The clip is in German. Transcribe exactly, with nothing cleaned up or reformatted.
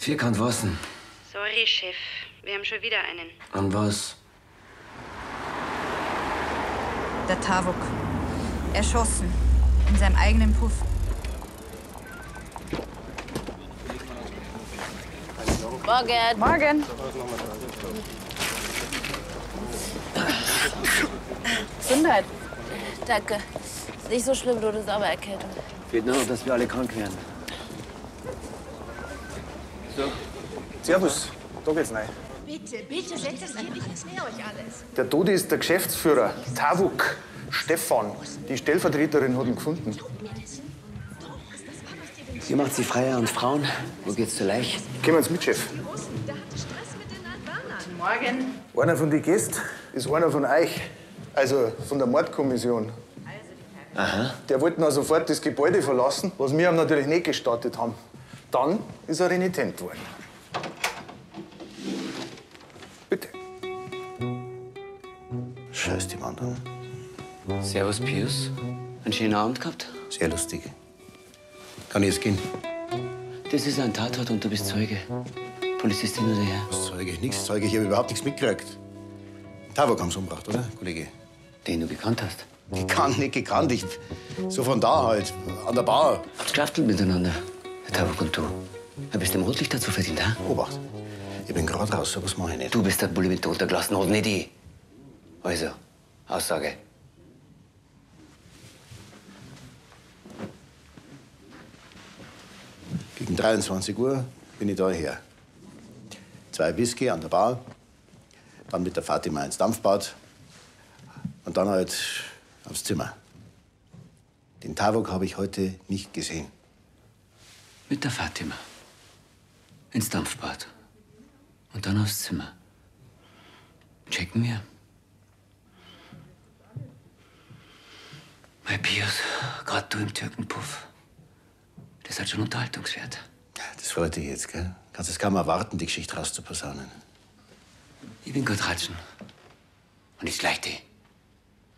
Vierkant was denn? Sorry, Chef. Wir haben schon wieder einen. An was? Der Tavuk. Erschossen. In seinem eigenen Puff. Morgen. Morgen. Gesundheit. Danke. Ist nicht so schlimm, nur das aber Erkältung. Fehlt nur noch, dass wir alle krank werden. So. Servus, da geht's rein. Bitte, bitte, setzt es hier nicht. Ich näher euch alles. Der Todi ist der Geschäftsführer, Tavuk, Stefan. Die Stellvertreterin hat ihn gefunden. Hier macht sie Freier und Frauen. Wo geht's zur Leich? Kommen Sie mit, Chef. Der hatte Stress mit den Albanern. Morgen. Einer von den Gästen ist einer von euch, also von der Mordkommission. Aha. Der wollte noch sofort das Gebäude verlassen, was wir ihm natürlich nicht gestattet haben. Dann ist er renitent worden. Bitte. Scheiß die Wand an. Servus, Pius. Einen schönen Abend gehabt? Sehr lustig. Kann ich jetzt gehen? Das ist ein Tatort und du bist Zeuge. Polizistin oder her? Was Zeuge? Nichts Zeuge. Ich habe überhaupt nichts mitgekriegt. Tabak haben sie umgebracht, oder, Kollege? Den du gekannt hast. Gekannt, nicht gekannt. Ich, so von da halt, an der Bar. Habt geschlaftelt miteinander, der Tabak und du. Du bist dem Rotlicht dazu verdient, ha? Obacht. Ich bin gerade raus, so was mache ich nicht. Du bist der Bulle mit der untergelassenen Hose, nicht ich. Also, Aussage. Gegen dreiundzwanzig Uhr bin ich da her. Zwei Whisky an der Bar, dann mit der Fatima ins Dampfbad und dann halt aufs Zimmer. Den Tavuk habe ich heute nicht gesehen. Mit der Fatima. Ins Dampfbad. Und dann aufs Zimmer. Checken wir. Mein Pius, gerade du im Türkenpuff. Das hat schon Unterhaltungswert. Das freut dich jetzt, gell? Kannst es kaum erwarten, die Geschichte rauszuposaunen. Ich bin gerade ratschen. Und ich gleich die.